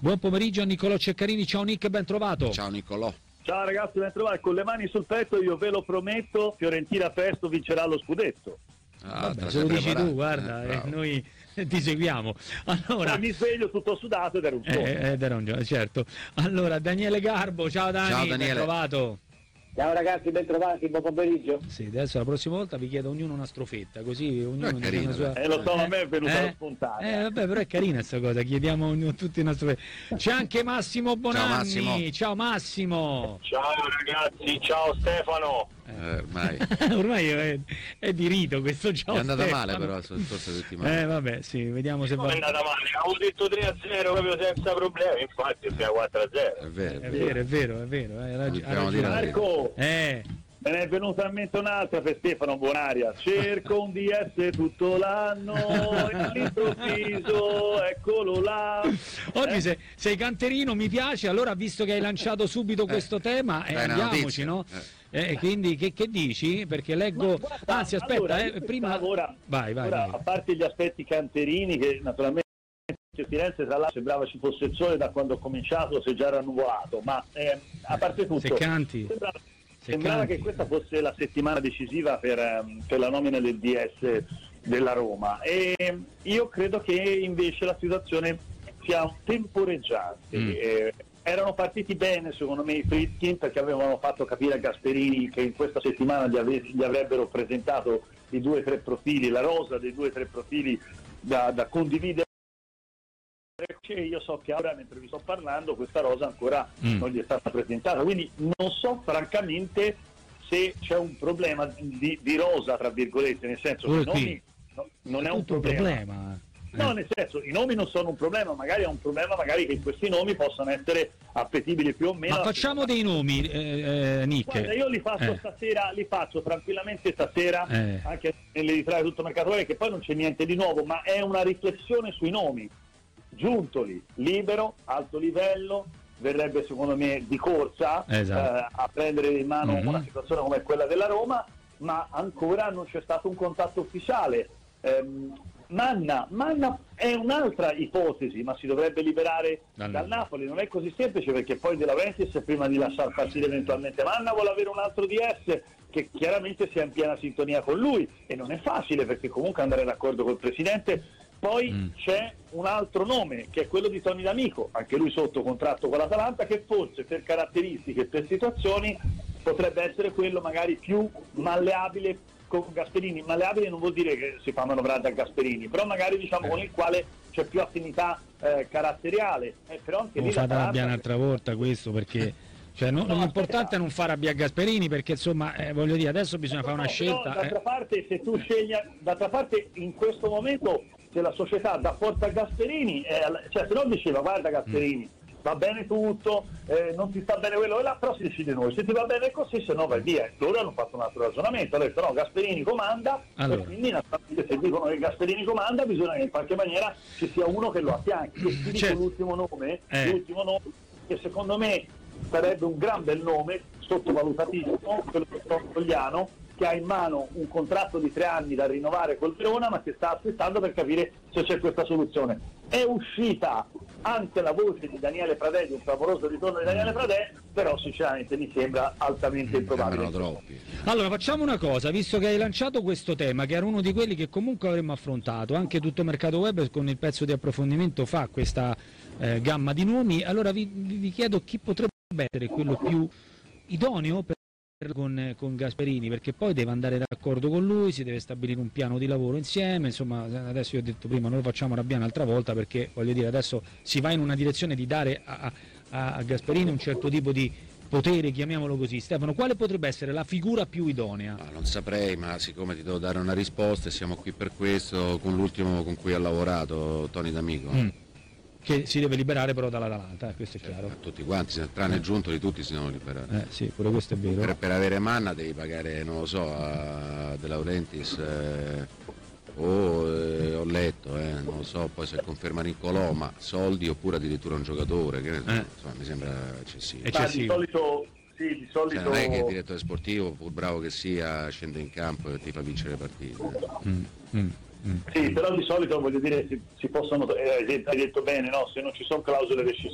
Buon pomeriggio a Niccolò Ceccarini, ciao Nick, ben trovato. Ciao Niccolò. Ciao ragazzi, ben trovati, con le mani sul petto io ve lo prometto, Fiorentina presto vincerà lo scudetto. Vabbè, se lo dici tu, guarda, noi ti seguiamo. Allora, poi mi sveglio tutto sudato ed era un giorno. Certo. Allora, Daniele Garbo, ciao Dani, ciao, Daniele. Ben trovato. Ciao ragazzi, ben trovati, buon pomeriggio. Sì, adesso la prossima volta vi chiedo ognuno una strofetta, così ognuno dice una sua... lo so, a me è venuta spontanea. Vabbè, però è carina sta cosa, chiediamo tutti una strofetta. C'è anche Massimo Bonanni. Ciao Massimo. Ciao ragazzi, ciao Stefano. Ormai è di rito questo gioco. È andata male però la scorsa settimana. Vabbè, sì, vediamo se va. È andata male, avevo detto 3-0 proprio senza problemi, infatti siamo 4-0. È vero, hai ragione. Marco, me ne è venuta in mente un'altra per Stefano Bonaria. Cerco un DS tutto l'anno e all'improvviso eccolo là. Oggi sei canterino, mi piace, allora visto che hai lanciato subito questo tema, andiamoci, no? Quindi che dici? Perché leggo... Anzi, aspetta, prima... Vai. A parte gli aspetti canterini, che naturalmente Firenze tra l'altro sembrava ci fosse il sole da quando ho cominciato, se già era nuvolato, ma a parte tutto... Se canti... Sembrava che questa fosse la settimana decisiva per la nomina del DS della Roma, e io credo che invece la situazione sia temporeggiante. Erano partiti bene secondo me i Friedkin, perché avevano fatto capire a Gasperini che in questa settimana gli avrebbero presentato i 2 o 3 profili, la rosa dei 2 o 3 profili da condividere. Io so che ora, mentre vi sto parlando, questa rosa ancora non gli è stata presentata, quindi non so francamente se c'è un problema di rosa, tra virgolette, nel senso che i nomi non è un problema. No, nel senso, i nomi non sono un problema, magari è un problema magari che questi nomi possano essere appetibili più o meno. Ma facciamo dei nomi, Nick. Guarda, io li faccio stasera, li faccio tranquillamente stasera, anche nell'editoriale Tutto Mercato, che poi non c'è niente di nuovo, ma è una riflessione sui nomi. Giuntoli, libero, alto livello, verrebbe secondo me di corsa a prendere in mano una situazione come quella della Roma, ma ancora non c'è stato un contatto ufficiale. Manna è un'altra ipotesi, ma si dovrebbe liberare dal Napoli, non è così semplice, perché poi De Laurentiis, prima di lasciar partire eventualmente Manna, vuole avere un altro DS che chiaramente sia in piena sintonia con lui, e non è facile perché comunque andare d'accordo col presidente. Poi c'è un altro nome, che è quello di Tony D'Amico, anche lui sotto contratto con l'Atalanta, che forse per caratteristiche e per situazioni potrebbe essere quello magari più malleabile con Gasperini. Malleabile non vuol dire che si fa manovrare da Gasperini, però magari diciamo con il quale c'è più affinità caratteriale. Però anche lì fate arrabbiare un'altra volta questo, perché l'importante è non far arrabbiare Gasperini, perché insomma voglio dire, adesso bisogna fare una scelta. D'altra parte, se tu scegli, d'altra parte in questo momento, se la società dà forza a Gasperini, cioè se non diceva guarda Gasperini, va bene tutto, non ti sta bene quello e là, però si decide noi, se ti va bene così, se no vai via. Loro hanno fatto un altro ragionamento, hanno detto no, Gasperini comanda, e quindi se dicono che Gasperini comanda bisogna che in qualche maniera ci sia uno che lo affianchi. Io ti dico l'ultimo nome, che secondo me sarebbe un gran bel nome, sottovalutatissimo, quello di Togliano, che ha in mano un contratto di 3 anni da rinnovare col Verona, ma che sta aspettando per capire se c'è questa soluzione. È uscita anche la voce di Daniele Pradè, di un clamoroso ritorno di Daniele Pradè, però sinceramente mi sembra altamente improbabile. Allora facciamo una cosa, visto che hai lanciato questo tema, che era uno di quelli che comunque avremmo affrontato, anche Tutto Mercato Web con il pezzo di approfondimento fa questa gamma di nomi, allora vi chiedo chi potrebbe essere quello più idoneo con Gasperini, perché poi deve andare d'accordo con lui, si deve stabilire un piano di lavoro insieme, insomma adesso io ho detto prima non lo facciamo arrabbiare un'altra volta, perché voglio dire adesso si va in una direzione di dare a Gasperini un certo tipo di potere, chiamiamolo così. Stefano, quale potrebbe essere la figura più idonea? Non saprei, ma siccome ti devo dare una risposta e siamo qui per questo, con l'ultimo con cui ha lavorato, Tony D'Amico. Che si deve liberare però dall'Atalanta, questo è chiaro. Tutti quanti, tranne Giuntoli, tutti si devono liberare. Sì, pure questo è vero. Per avere Manna devi pagare, non lo so, a De Laurentiis ho letto, non lo so, poi se conferma Niccolò, ma soldi oppure addirittura un giocatore, che insomma, mi sembra eccessivo. Di solito Cioè, non è che il direttore sportivo, pur bravo che sia, scende in campo e ti fa vincere le partite. Sì, però di solito voglio dire si possono, hai detto bene, no? Se non ci sono clausole rescissorie